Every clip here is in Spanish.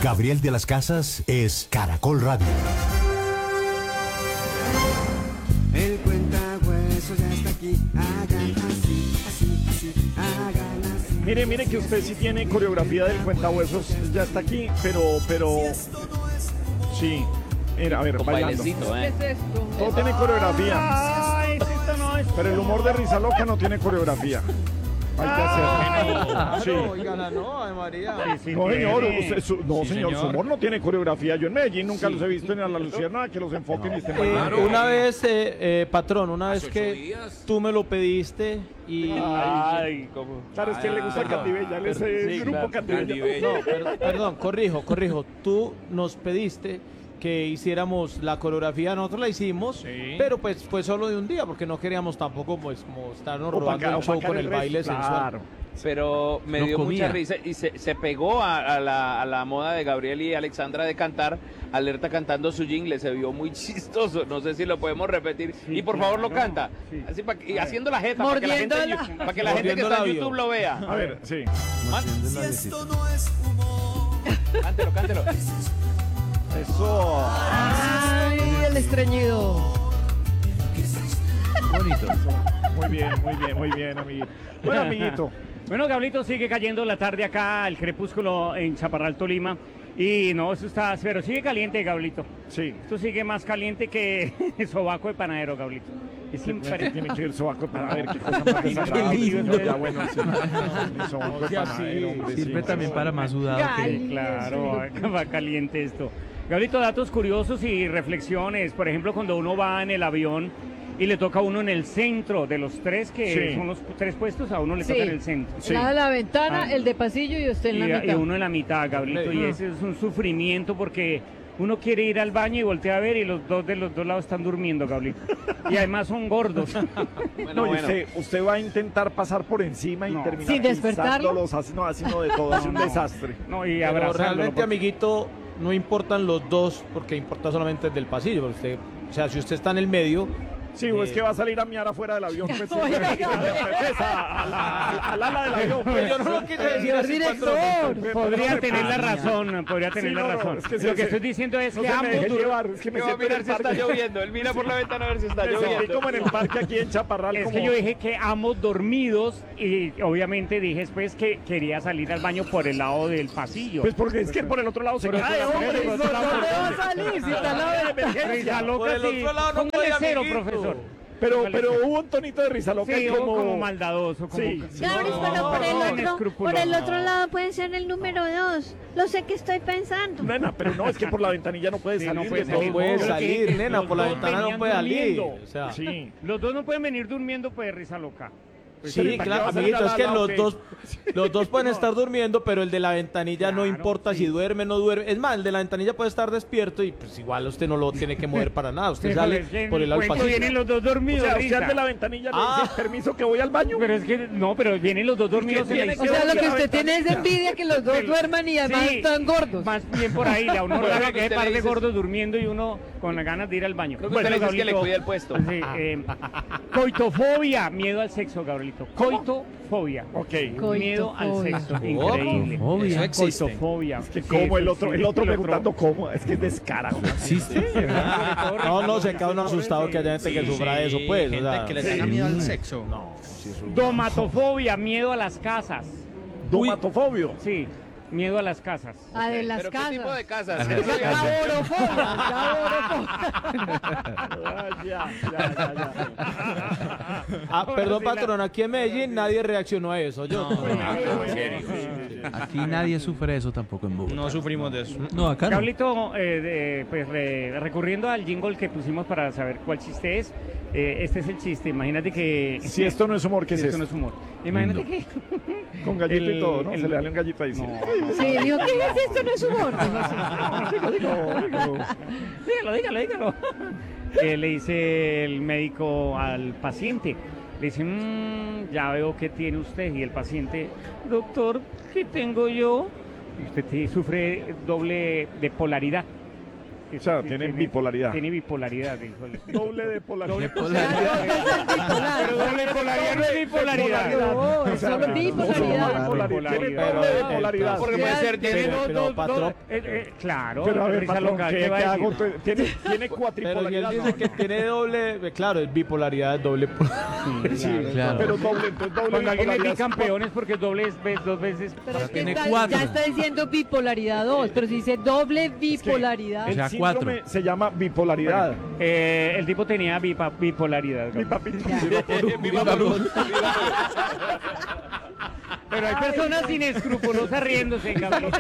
Gabriel de las Casas es Caracol Radio. El cuentahuesos ya está aquí. Hagan así, así, así. Hagan así. Mire que usted sí tiene coreografía del cuentahuesos, ya está aquí, pero sí. Mira, a ver, bailando. ¿Qué es esto? Todo tiene coreografía. Ay, esto no es. Pero el humor de Risa Loca no tiene coreografía. Hay que hacerlo. Sí. Oigan, no, Ave María. No, señor, no, Sí, señor, su señor. humor no tiene coreografía. Yo en Medellín nunca los he visto ni a la Luciérnaga que los enfoquen y estén bailando. Una vez, patrón, una vez que tú me lo pediste y... Ay, claro, es que le gusta Catibella, él es el grupo Catibella. No, perdón, corrijo. Tú nos pediste que hiciéramos la coreografía, nosotros la hicimos, Sí. pero pues fue solo de un día, porque no queríamos tampoco pues como estarnos robando Opacar un show con el resto, baile claro. sensual. Pero me No dio comía. mucha risa y se pegó a la moda de Gabriel y Alexandra de cantar, Alerta cantando su jingle, se vio muy chistoso, no sé si lo podemos repetir, Sí, y por favor lo claro, canta, sí. así y haciendo la jeta, para que la gente, Mordiéndola. para que la gente que está en Mordiendo YouTube lo vea. A ver, sí. Si esto no es humor. Cántelo. Eso. Ay, el estreñido. Bonito. Muy bien, amiguito. Bueno, amiguito. Bueno, Gablito, sigue cayendo la tarde acá, el crepúsculo en Chaparral, Tolima. Y no, eso está, pero sigue caliente, Gablito. Sí. Esto sigue más caliente que sobaco de panadero, Gablito. Es ¿Qué impresionante. tiene que ver sobaco para ver qué cosa más desagradable? lindo. Ya, bueno, sí. Mi sobaco de panadero, hombre, Sirve sí. también para más sudado que... Sí, claro, va caliente esto. Gablito, datos curiosos y reflexiones. Por ejemplo, cuando uno va en el avión y le toca a uno en el centro de los tres, que Sí. son los tres puestos, a uno le Sí. toca en el centro. Sí. La de la ventana, Ah. el de pasillo y usted en la Y mitad. uno en la mitad, Gablito, y ese es un sufrimiento porque uno quiere ir al baño y voltea a ver y los dos de los dos lados están durmiendo, Gablito. Y además son gordos. No, y usted va a intentar pasar por encima y No. terminar Sin despertarlo. pisándolos, haciendo de todo, es un desastre. No, y Pero abrazándolo, realmente, porque- amiguito, no importan los dos, porque importa solamente el del pasillo. Porque usted, o sea, si usted está en el medio, Sí, o es que va a salir a miar afuera del avión. Pues, al ala del avión. Pues, yo no lo quise decir Señor así, director. Podría tener la Ah, razón, podría tener sí, la no, razón. es que Lo se- que estoy diciendo es No que se me ambos deje llevar, es que me Que va a siento en mirar el si está parque. lloviendo, él mira por la ventana a ver si está Me sentí lloviendo. como en el parque aquí en Chaparral. Es como... que yo dije que ambos dormidos y obviamente dije después que quería salir al baño por el lado del pasillo. Pues porque es que por el otro lado se Por el cae, otro hombre. lado, y por el no, otro no, lado. no, va a salir si está al lado de la Risa loca, Por el sí. otro lado no Póngale puede, cero, amiguito. profesor. Pero Póngale cero. hubo un tonito de risa loca Sí, y como maldadoso. Como Sí. Gabris, pero por inescrupuloso. el otro lado puede ser el número 2. Lo sé que estoy pensando. Nena, pero no, es que por la ventanilla no puede Sí, salir. no puede de salir. todos puede modos. salir, nena, los por la dos ventana no venían puede salir. durmiendo. O sea, Sí. Los dos no pueden venir durmiendo, pues risa loca. Pues, sí, ¿para qué claro, vas a salir amiguito, es al que ala, los dos pueden estar durmiendo, pero el de la ventanilla no Claro, importa sí. si duerme o no duerme. Es más, el de la ventanilla puede estar despierto y pues igual usted no lo tiene que mover para nada. Usted Híjole, sale es que en por el el lado cuento pasillo. vienen los dos O dormidos, sea, risa. usted de la ventanilla le Ah. dice permiso que voy al baño. Pero es que, no, pero vienen los dos dormidos en la tiene O izquierda. sea, lo que la usted tiene es ventanilla. envidia que los dos duerman y además Sí. están gordos. Más bien por ahí, a uno Bueno, raro lo que que usted par le de dice es- gordos durmiendo y uno con las ganas de ir al baño. Lo que usted le dice es que le Gabrielito, cuida el puesto. sí, coitofobia, miedo al sexo, Gabrielito. Coitofobia. Ok. Miedo al Coitofobia. sexo, increíble. Coitofobia. Eso existe. Coitofobia. Que Sí, como el eso otro sí. preguntando cómo, es que es descarado. ¿Existe? No, se queda uno asustado que haya gente que sufra de eso, pues. Gente o sea, que le tenga miedo al sexo. Domatofobia, miedo a las casas. Domatofobio. Sí, miedo a las casas. Ah, de las ¿Pero qué casas. tipo de casas? Caborofobia, Ah, perdón, patrón, aquí en Medellín nadie reaccionó a eso. Yo. Aquí nadie sufre eso tampoco en Bogotá. No sufrimos de eso. No, acá no. Gablito, recurriendo al jingle que pusimos para saber cuál chiste es, este es el chiste. Imagínate que... Si esto no es humor, ¿qué es si esto no esto? es humor. Imagínate que... Con gallito y el- todo, ¿no? el- Se le da un gallito ahí. Sí. Sí, digo, ¿qué es esto? No es humor. Dígalo. Le dice el médico al paciente, le dice, ya veo que tiene usted. Y el paciente, doctor, ¿qué tengo yo? Y usted sufre doble de polaridad. que O sea, tiene bipolaridad. Tiene bipolaridad, dijo él. Doble de polaridad. Pero doble polaridad no es bipolaridad. No, es solo bipolaridad. Tiene doble de polaridad. Porque puede ser, tiene pero, patrón, claro, Pero a ver, risa patrón, local, ¿qué ¿qué va a hago? decir? Tiene pero si él cuatripolaridad. dice que tiene doble, claro, es bipolaridad, es doble polaridad. Sí, Claro. pero doble, entonces doble Cuando alguien es bipolaridad. bicampeón es porque dos veces. Pero es que Tiene ya 4. está diciendo bipolaridad 2, pero si dice doble bipolaridad. El Ya síndrome 4. se llama bipolaridad. El tipo tenía bipolaridad. Mi papito. Pero hay personas inescrupulosas riéndose, Gabriel.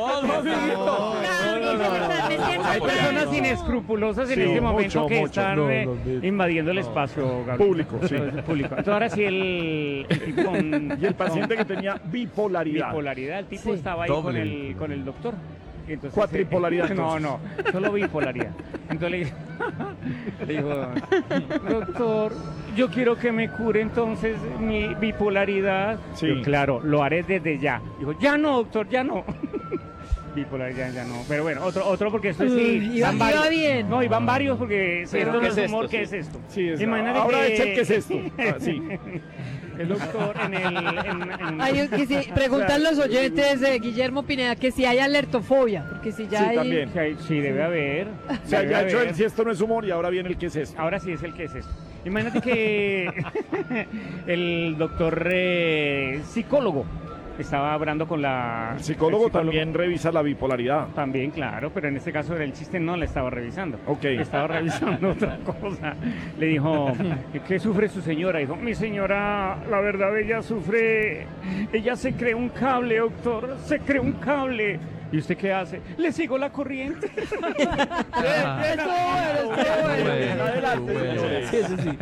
Hay personas inescrupulosas en Sí, este momento mucho, que mucho. están invadiendo el espacio, Gabriel. Público, sí. Público. Entonces ahora sí el tipo con Y el paciente que tenía bipolaridad. bipolaridad, el tipo Sí. estaba ahí Doble. con el doctor. Y entonces, Cuatripolaridad, no, entonces. solo bipolaridad. Entonces le dijo, doctor, yo quiero que me cure entonces mi bipolaridad. Sí. Yo, claro, lo haré desde ya. Dijo, ya no, doctor, ya no. Bipolaridad ya no. Pero bueno, otro porque esto sí. Iba van varios. bien. No, y van varios porque si Pero esto no ¿qué es es humor, esto? ¿qué Sí. es esto? Sí, es, Imagínate ahora que- echa el qué es esto. Ah, sí. El doctor en el... Hay que si, preguntan los oyentes de Guillermo Pineda que si hay alertofobia, porque si ya Sí, hay... también. Sí, debe haber. O sea, debe ya ha hecho haber. el si esto no es humor y ahora viene el qué es esto. Ahora sí es el que es esto. Imagínate que el doctor psicólogo estaba hablando con la... El psicólogo también revisa la bipolaridad. También, claro, pero en este caso el chiste no le estaba revisando. Ok. Le estaba revisando otra cosa. Le dijo, ¿qué sufre su señora? Dijo, mi señora, la verdad, ella sufre... Ella se cree un cable, doctor, se cree un cable. ¿Y usted qué hace? Le sigo la corriente. Sí, eso sí.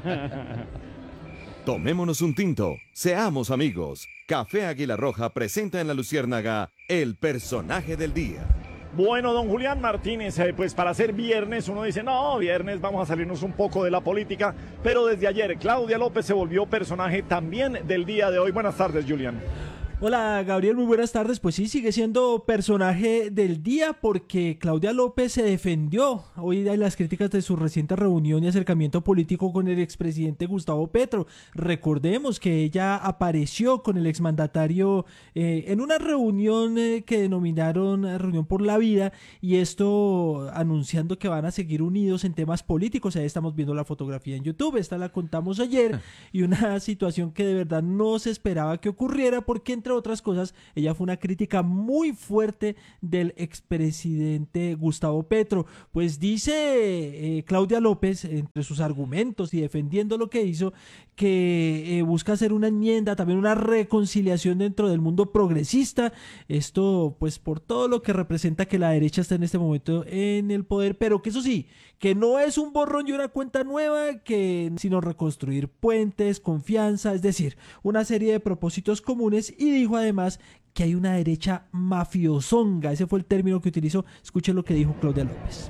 Tomémonos un tinto, seamos amigos. Café Águila Roja presenta en La Luciérnaga el personaje del día. Bueno, don Julián Martínez, pues para ser viernes uno dice, no, viernes vamos a salirnos un poco de la política, pero desde ayer Claudia López se volvió personaje también del día de hoy. Buenas tardes, Julián. Hola Gabriel, muy buenas tardes. Pues sí, sigue siendo personaje del día porque Claudia López se defendió hoy de las críticas de su reciente reunión y acercamiento político con el expresidente Gustavo Petro. Recordemos que ella apareció con el exmandatario en una reunión que denominaron Reunión por la Vida, y esto anunciando que van a seguir unidos en temas políticos. Ahí estamos viendo la fotografía en YouTube, esta la contamos ayer, y una situación que de verdad no se esperaba que ocurriera porque, entre otras cosas, ella fue una crítica muy fuerte del expresidente Gustavo Petro. Pues dice Claudia López, entre sus argumentos y defendiendo lo que hizo, que busca hacer una enmienda, también una reconciliación dentro del mundo progresista. Esto pues por todo lo que representa que la derecha está en este momento en el poder, pero que eso sí, que no es un borrón y una cuenta nueva, sino reconstruir puentes, confianza, es decir, una serie de propósitos comunes. Y dijo además que hay una derecha mafiosonga, ese fue el término que utilizó. Escuchen lo que dijo Claudia López.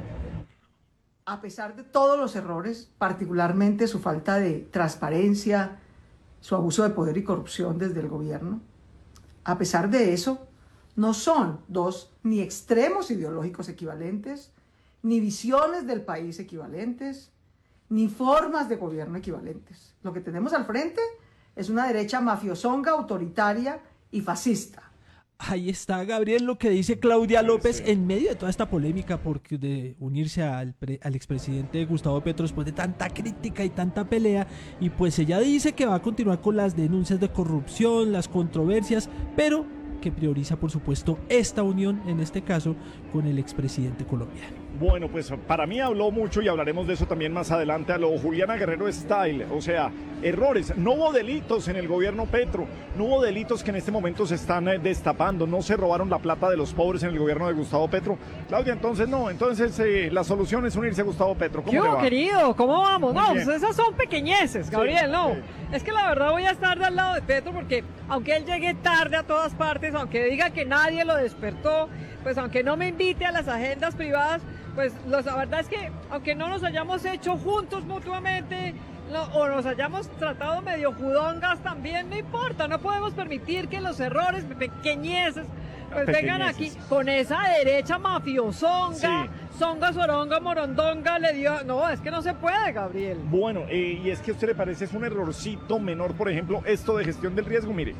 A pesar de todos los errores, particularmente su falta de transparencia, su abuso de poder y corrupción desde el gobierno, a pesar de eso, no son dos ni extremos ideológicos equivalentes, ni visiones del país equivalentes, ni formas de gobierno equivalentes. Lo que tenemos al frente es una derecha mafiosonga, autoritaria y fascista. Ahí está, Gabriel, lo que dice Claudia López en medio de toda esta polémica porque de unirse al expresidente Gustavo Petro después de tanta crítica y tanta pelea. Y pues ella dice que va a continuar con las denuncias de corrupción, las controversias, pero que prioriza, por supuesto, esta unión, en este caso, con el expresidente colombiano. Bueno, pues para mí habló mucho y hablaremos de eso también más adelante a lo Juliana Guerrero Style. O sea, errores. No hubo delitos en el gobierno Petro, no hubo delitos que en este momento se están destapando, no se robaron la plata de los pobres en el gobierno de Gustavo Petro. Claudia, entonces no, la solución es unirse a Gustavo Petro. ¿Cómo ¿Qué le hubo, va? querido? ¿Cómo vamos? Muy No, bien. pues esas son pequeñeces, Gabriel, Sí, no. sí. Es que la verdad voy a estar del lado de Petro porque aunque él llegue tarde a todas partes, aunque diga que nadie lo despertó, pues aunque no me invite a las agendas privadas, pues la verdad es que aunque no nos hayamos hecho juntos mutuamente o nos hayamos tratado medio judongas también, no importa, no podemos permitir que los errores, pequeñeces, Pues vengan aquí con esa derecha mafiosonga, Sí. songa, soronga, morondonga, le dio... No, es que no se puede, Gabriel. Bueno, y es que a usted le parece es un errorcito menor, por ejemplo, esto de gestión del riesgo, mire.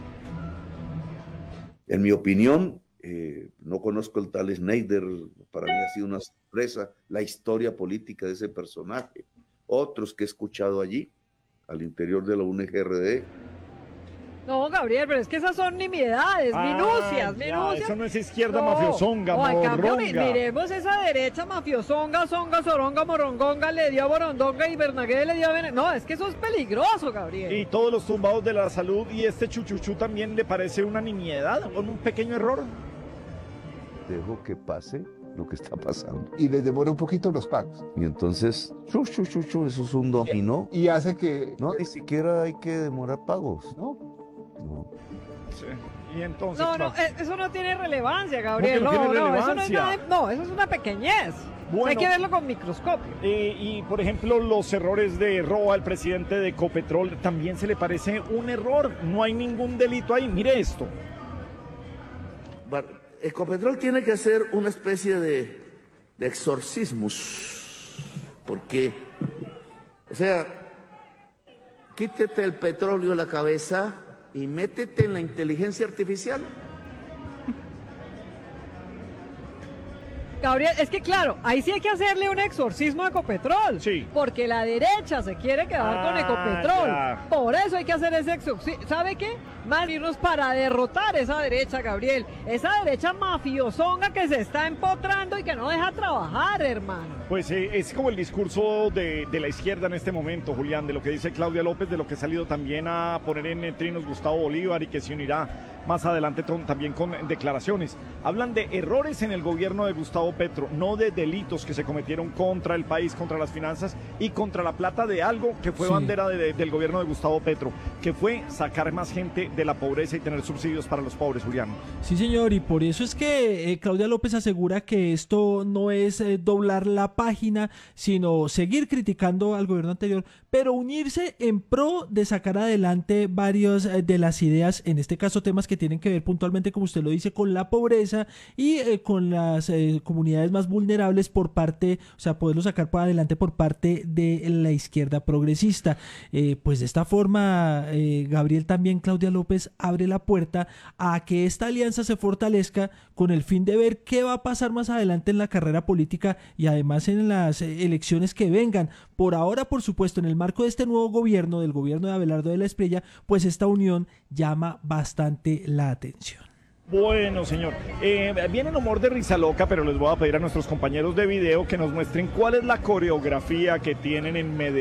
En mi opinión, no conozco el tal Schneider, para mí ha sido una sorpresa la historia política de ese personaje. Otros que he escuchado allí, al interior de la UNGRD. No, Gabriel, pero es que esas son nimiedades, minucias. Eso no es izquierda mafiosonga, No, en cambio, morronga. miremos esa derecha mafiosonga, songa, soronga, morongonga, le dio a Borondonga y Bernagué le dio a No, es que eso es peligroso, Gabriel. Y todos los tumbados de la salud y este chuchuchú también le parece una nimiedad, un pequeño error. Dejo que pase lo que está pasando. Y les demora un poquito los pagos. Y entonces, eso es un dominó. Y hace que... No, ni siquiera hay que demorar pagos. ¿No? No. Sí. Y entonces, No, eso no tiene relevancia, Gabriel. ¿Cómo que no tiene Eso no es relevancia? nada, eso es una pequeñez. Bueno. Hay que verlo con microscopio. Y por ejemplo, los errores de Roa, el presidente de Ecopetrol, también se le parece un error. No hay ningún delito ahí. Mire esto. Ecopetrol tiene que hacer una especie de exorcismus, porque, o sea, quítete el petróleo de la cabeza y métete en la inteligencia artificial. Gabriel, es que claro, ahí sí hay que hacerle un exorcismo a Ecopetrol. Sí. Porque la derecha se quiere quedar con Ecopetrol. Ya. Por eso hay que hacer ese exorcismo. ¿Sabe qué? Más irnos para derrotar esa derecha, Gabriel. Esa derecha mafiosonga que se está empotrando y que no deja trabajar, hermano. Pues es como el discurso de la izquierda en este momento, Julián, de lo que dice Claudia López, de lo que ha salido también a poner en trinos Gustavo Bolívar y que se unirá más adelante también con declaraciones. Hablan de errores en el gobierno de Gustavo Petro, no de delitos que se cometieron contra el país, contra las finanzas y contra la plata de algo que fue bandera del gobierno de Gustavo Petro, que fue sacar más gente de la pobreza y tener subsidios para los pobres, Julián. Sí, señor, y por eso es que Claudia López asegura que esto no es doblar la página, sino seguir criticando al gobierno anterior, pero unirse en pro de sacar adelante varias de las ideas, en este caso temas que tienen que ver puntualmente, como usted lo dice, con la pobreza y con las comunidades más vulnerables por parte, o sea, poderlo sacar para adelante por parte de la izquierda progresista. Pues de esta forma, Gabriel, también Claudia López abre la puerta a que esta alianza se fortalezca con el fin de ver qué va a pasar más adelante en la carrera política y además en las elecciones que vengan. Por ahora, por supuesto, en el marco de este nuevo gobierno, del gobierno de Abelardo de la Espriella, pues esta unión llama bastante la atención. Bueno, señor, viene el humor de risa loca, pero les voy a pedir a nuestros compañeros de video que nos muestren cuál es la coreografía que tienen en Medellín.